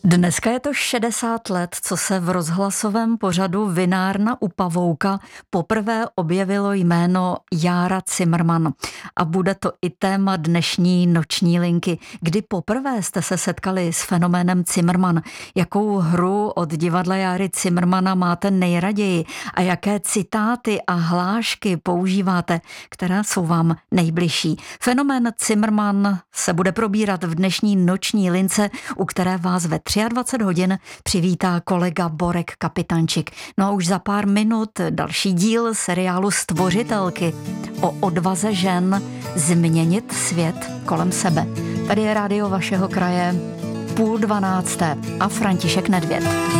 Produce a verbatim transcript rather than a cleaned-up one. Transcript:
Dneska je to šedesát let, co se v rozhlasovém pořadu Vinárna u Pavouka poprvé objevilo jméno Jára Cimrman. A bude to i téma dnešní noční linky. Kdy poprvé jste se setkali s fenoménem Cimrman? Jakou hru od divadla Járy Cimrmana máte nejraději? A jaké citáty a hlášky používáte, které jsou vám nejbližší? Fenomén Cimrman se bude probírat v dnešní noční lince, u které vás ve dvacet tři hodin přivítá kolega Borek Kapitančik. No a už za pár minut další díl seriálu Stvořitelky o odvaze žen změnit svět kolem sebe. Tady je rádio vašeho kraje, půl dvanácté a František Nedvěd.